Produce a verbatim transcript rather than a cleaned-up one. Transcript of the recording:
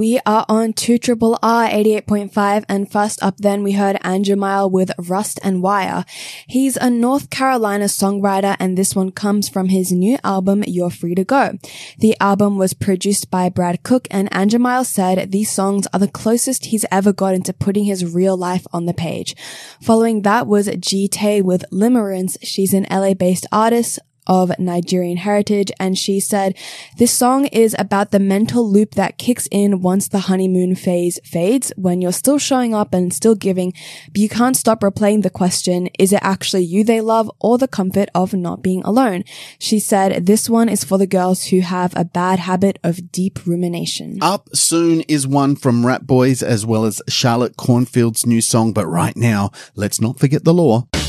We are on two R R eighty-eight point five, and first up then we heard Andrew Mile with Rust and Wire. He's a North Carolina songwriter, and this one comes from his new album You're Free to Go. The album was produced by Brad Cook, and Andrew Mile said these songs are the closest he's ever gotten to putting his real life on the page. Following that was G-Tay with Limerence. She's an L A-based artist of Nigerian heritage, and she said this song is about the mental loop that kicks in once the honeymoon phase fades, when you're still showing up and still giving, but you can't stop replaying the question, is it actually you they love or the comfort of not being alone? She said this one is for the girls who have a bad habit of deep rumination. Up Soon is one from Rap Boys as well as Charlotte Cornfield's new song, but right now, let's not forget the law.